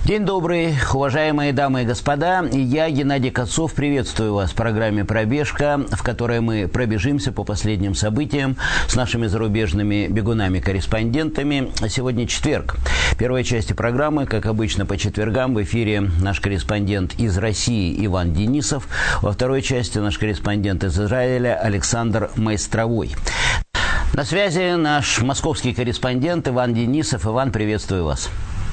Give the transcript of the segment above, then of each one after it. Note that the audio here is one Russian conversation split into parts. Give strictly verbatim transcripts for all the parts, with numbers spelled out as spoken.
День добрый, уважаемые дамы и господа. Я, Геннадий Кацов, приветствую вас в программе «Пробежка», в которой мы пробежимся по последним событиям с нашими зарубежными бегунами-корреспондентами. Сегодня четверг. В первой части программы, как обычно по четвергам, в эфире наш корреспондент из России Иван Денисов. Во второй части наш корреспондент из Израиля Александр Майстровой. На связи наш московский корреспондент Иван Денисов. Иван, приветствую вас.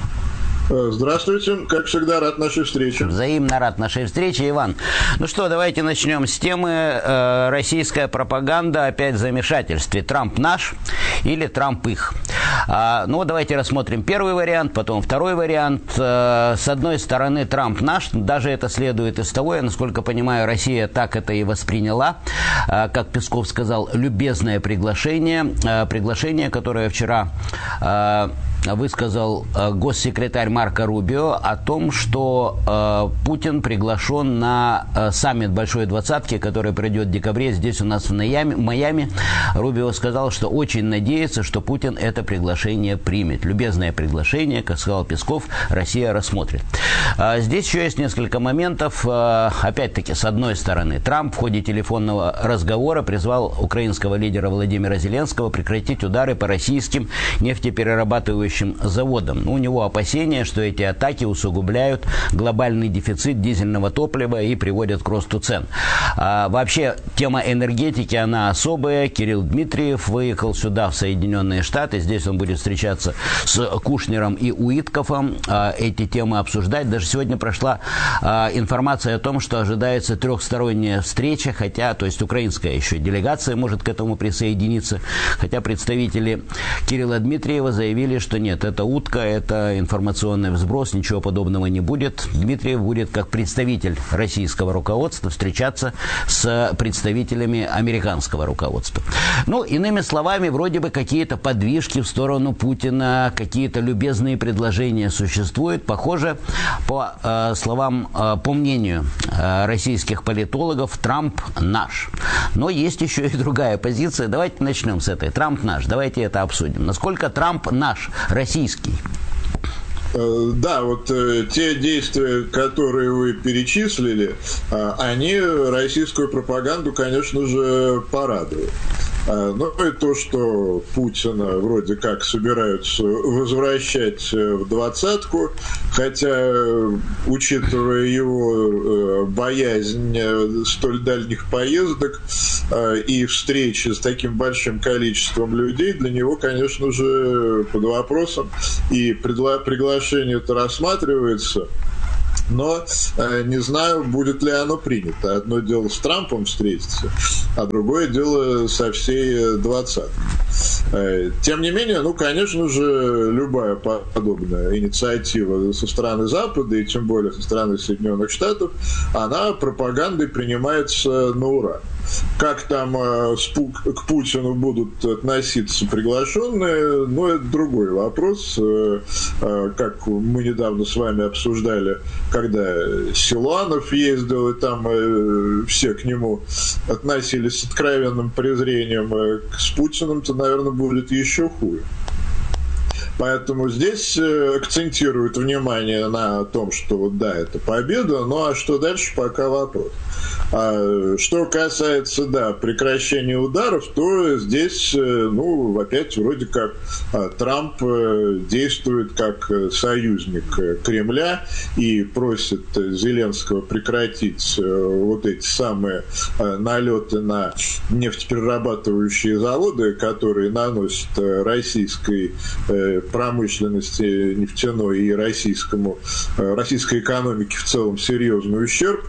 Здравствуйте, как всегда, рад нашей встрече. Взаимно рад нашей встрече, Иван. Ну что, давайте начнем с темы э, «Российская пропаганда опять в замешательстве. Трамп наш или Трамп их?» а, Ну, давайте рассмотрим первый вариант, потом второй вариант. Э, с одной стороны, Трамп наш, даже это следует из того, я, насколько понимаю, Россия так это и восприняла, э, как Песков сказал, любезное приглашение, э, приглашение, которое вчера э, высказал э, госсекретарь Марко Рубио о том, что э, Путин приглашен на э, саммит Большой Двадцатки, который пройдет в декабре здесь у нас в Майами. Майами. Рубио сказал, что очень надеется, что Путин это приглашение примет. Любезное приглашение, как сказал Песков, Россия рассмотрит. А здесь еще есть несколько моментов. А, опять-таки, с одной стороны, Трамп в ходе телефонного разговора призвал украинского лидера Владимира Зеленского прекратить удары по российским нефтеперерабатывающим заводам. У него опасения, что эти атаки усугубляют глобальный дефицит дизельного топлива и приводят к росту цен. А, вообще, тема энергетики, она особая. Кирилл Дмитриев выехал сюда, в Соединенные Штаты. Здесь он будет встречаться с Кушнером и Уиткофом, а, эти темы обсуждать. Даже сегодня прошла а, информация о том, что ожидается трехсторонняя встреча, хотя, то есть украинская еще делегация может к этому присоединиться, хотя представители Кирилла Дмитриева заявили, что нет, это утка, это информационный взброс, ничего подобного не будет. Дмитриев будет как представитель российского руководства встречаться с представителями американского руководства. Ну, иными словами, вроде бы какие-то подвижки в сторону Путина, какие-то любезные предложения существуют. Похоже, по э, словам, э, по мнению э, российских политологов, Трамп наш. Но есть еще и другая позиция. Давайте начнем с этой. Трамп наш. Давайте это обсудим. Насколько Трамп наш, российский? Да, вот э, те действия, которые вы перечислили, э, они российскую пропаганду, конечно же, порадуют. Э, ну и то, что Путина вроде как собираются возвращать в двадцатку, хотя, учитывая его э, боязнь столь дальних поездок э, и встречи с таким большим количеством людей, для него, конечно же, под вопросом. И предла- приглашение это рассматривается, но э, не знаю, будет ли оно принято. Одно дело с Трампом встретиться, а другое дело со всей двадцаткой. Э, тем не менее, ну, конечно же, любая подобная инициатива со стороны Запада, и тем более со стороны Соединенных Штатов, она пропагандой принимается на ура. Как там э, к Путину будут относиться приглашенные, ну, это другой вопрос. Э, э, как мы недавно с вами обсуждали, когда Силуанов ездил, и там э, все к нему относились с откровенным презрением, э, с Путиным-то, наверное, будет еще хуже. Поэтому здесь акцентируют внимание на том, что вот да, это победа, ну а что дальше, пока вопрос. А что касается, да, прекращения ударов, то здесь, ну, опять вроде как Трамп действует как союзник Кремля и просит Зеленского прекратить вот эти самые налеты на нефтеперерабатывающие заводы, которые наносят российской промышленности нефтяной и российскому, российской экономике в целом серьезный ущерб.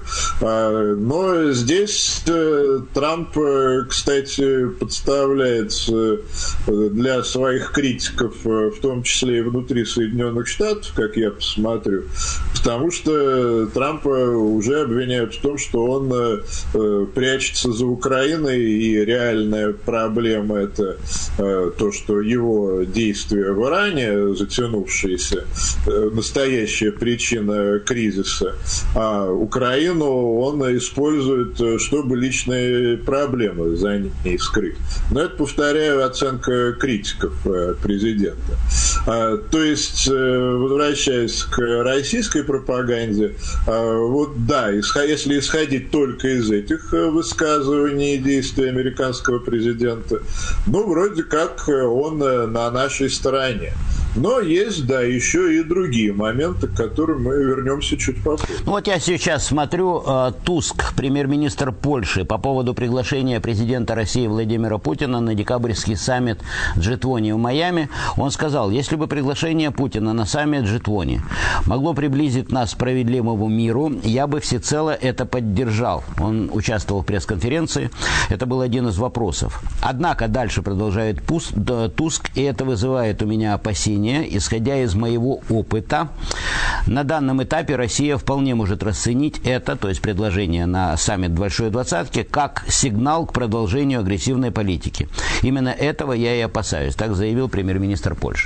Но здесь Трамп, кстати, подставляется для своих критиков, в том числе и внутри Соединенных Штатов, как я посмотрю, потому что Трампа уже обвиняют в том, что он прячется за Украиной, и реальная проблема – это то, что его действия в Иране название, затянувшееся, настоящая причина кризиса, а Украину он использует, чтобы личные проблемы за ней скрыть. Но это, повторяю, оценка критиков президента. То есть, возвращаясь к российской пропаганде, вот да, если исходить только из этих высказываний и действий американского президента, ну, вроде как он на нашей стороне. Но есть, да, еще и другие моменты, к которым мы вернемся чуть попозже. Ну, вот я сейчас смотрю, Туск, премьер-министр Польши, по поводу приглашения президента России Владимира Путина на декабрьский саммит джи двадцать в Майами, он сказал, если бы приглашение Путина на саммит джи двадцать могло приблизить нас к справедливому миру, я бы всецело это поддержал. Он участвовал в пресс-конференции, это был один из вопросов. Однако дальше продолжает Туск, и это вызывает у меня опасения. Исходя из моего опыта, на данном этапе Россия вполне может расценить это, то есть предложение на саммит Большой Двадцатки, как сигнал к продолжению агрессивной политики. Именно этого я и опасаюсь, так заявил премьер-министр Польши.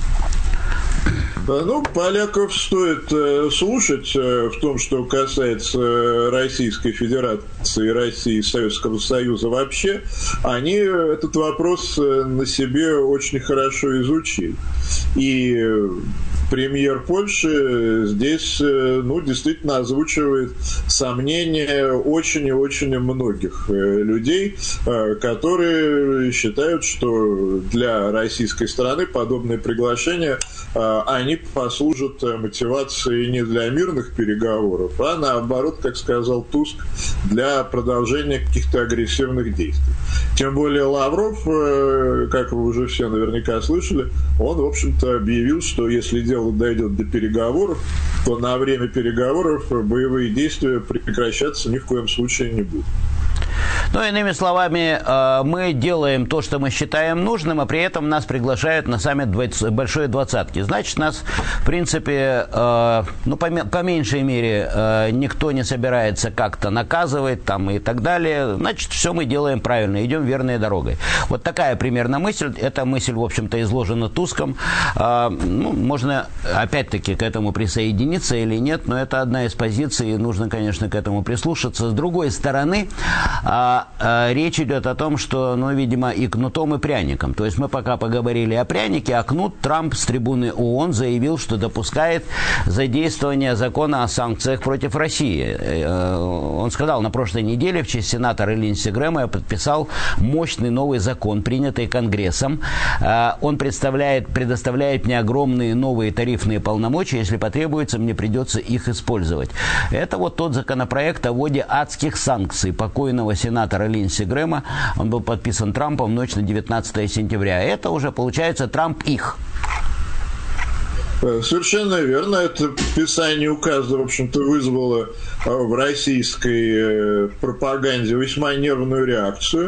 Ну, поляков стоит э, слушать э, в том, что касается Российской Федерации, России и Советского Союза вообще. Они этот вопрос на себе очень хорошо изучили. И премьер Польши здесь, ну, действительно озвучивает сомнения очень и очень многих людей, которые считают, что для российской стороны подобные приглашения, они послужат мотивацией не для мирных переговоров, а наоборот, как сказал Туск, для продолжения каких-то агрессивных действий. Тем более Лавров, как вы уже все наверняка слышали, он, в общем-то, объявил, что если дело дойдет до переговоров, то на время переговоров боевые действия прекращаться ни в коем случае не будут. Ну, иными словами, мы делаем то, что мы считаем нужным, а при этом нас приглашают на саммит Большой Двадцатки. Значит, нас, в принципе, ну, по, по меньшей мере, никто не собирается как-то наказывать там, и так далее. Значит, все мы делаем правильно, идем верной дорогой. Вот такая примерно мысль. Эта мысль, в общем-то, изложена Туском. Ну, можно, опять-таки, к этому присоединиться или нет, но это одна из позиций, и нужно, конечно, к этому прислушаться. С другой стороны, А, а, речь идет о том, что, ну, видимо, и кнутом, и пряником. То есть мы пока поговорили о прянике, а кнут Трамп с трибуны ООН заявил, что допускает задействование закона о санкциях против России. Он сказал, на прошлой неделе в честь сенатора Линдси Грэма я подписал мощный новый закон, принятый Конгрессом. Он представляет, предоставляет мне огромные новые тарифные полномочия. Если потребуется, мне придется их использовать. Это вот тот законопроект о вводе адских санкций покойного сенатора Линдси Грэма. Он был подписан Трампом в ночь на девятнадцатое сентября. Это уже, получается, Трамп их. Совершенно верно. Это подписание указа, в общем-то, вызвало в российской пропаганде весьма нервную реакцию.